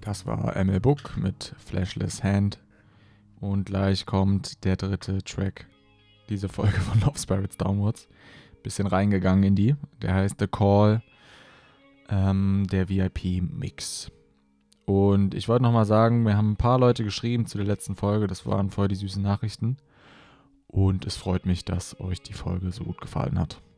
Das war ML Book mit Flashless Hand. Und gleich kommt der dritte Track dieser Folge von Love Spirits Downwards. Bisschen reingegangen in die. Der heißt The Call, der VIP-Mix. Und ich wollte nochmal sagen, wir haben ein paar Leute geschrieben zu der letzten Folge. Das waren voll die süßen Nachrichten. Und es freut mich, dass euch die Folge so gut gefallen hat.